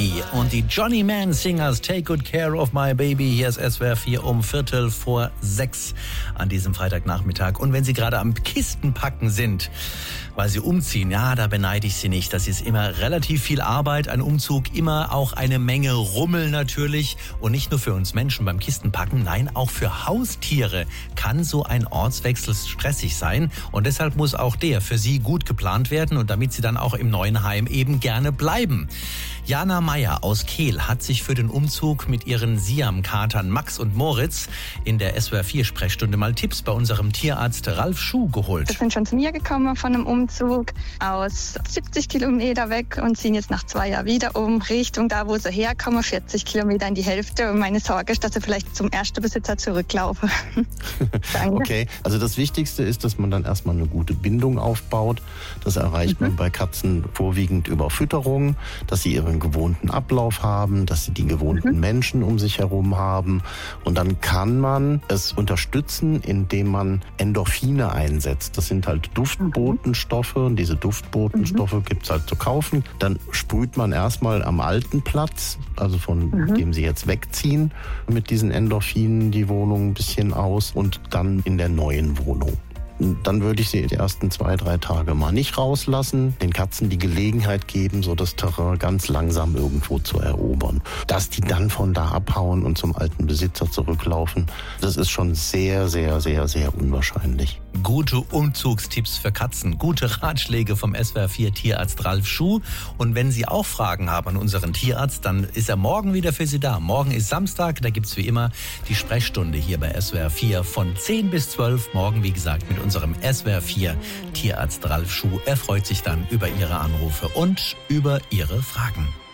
Baby und die Johnny Man Singers Take Good Care of My Baby. Hier ist SWR 4 um 5:45 an diesem Freitagnachmittag. Und wenn Sie gerade am Kistenpacken sind, weil Sie umziehen, ja, da beneide ich Sie nicht. Das ist immer relativ viel Arbeit, ein Umzug, immer auch eine Menge Rummel natürlich. Und nicht nur für uns Menschen beim Kistenpacken, nein, auch für Haustiere kann so ein Ortswechsel stressig sein. Und deshalb muss auch der für Sie gut geplant werden und damit Sie dann auch im neuen Heim eben gerne bleiben. Jana Meyer aus Kehl hat sich für den Umzug mit ihren Siam-Katern Max und Moritz in der SWR 4 Sprechstunde mal Tipps bei unserem Tierarzt Ralf Schuh geholt. Wir sind schon zu mir gekommen von einem Umzug aus 70 Kilometer weg und ziehen jetzt nach 2 Jahren wieder um Richtung da, wo sie herkommen, 40 Kilometer in die Hälfte. Und meine Sorge ist, dass sie vielleicht zum ersten Besitzer zurücklaufen. Danke. Okay, also das Wichtigste ist, dass man dann erstmal eine gute Bindung aufbaut. Das erreicht man bei Katzen vorwiegend über Fütterung, dass sie ihren gewohnten Ablauf haben, dass sie die gewohnten Menschen um sich herum haben. Und dann kann man es unterstützen, indem man Endorphine einsetzt. Das sind halt Duftbotenstoffe und diese Duftbotenstoffe gibt es halt zu kaufen. Dann sprüht man erstmal am alten Platz, also von dem sie jetzt wegziehen, mit diesen Endorphinen die Wohnung ein bisschen aus und dann in der neuen Wohnung. Dann würde ich sie die ersten 2-3 Tage mal nicht rauslassen, den Katzen die Gelegenheit geben, so das Terrain ganz langsam irgendwo zu erobern. Dass die dann von da abhauen und zum alten Besitzer zurücklaufen, das ist schon sehr, sehr, sehr, sehr unwahrscheinlich. Gute Umzugstipps für Katzen, gute Ratschläge vom SWR 4 Tierarzt Ralf Schuh. Und wenn Sie auch Fragen haben an unseren Tierarzt, dann ist er morgen wieder für Sie da. Morgen ist Samstag, da gibt's wie immer die Sprechstunde hier bei SWR 4 von 10 bis 12. Morgen, wie gesagt, mit unserem SWR 4 Tierarzt Ralf Schuh. Er freut sich dann über Ihre Anrufe und über Ihre Fragen.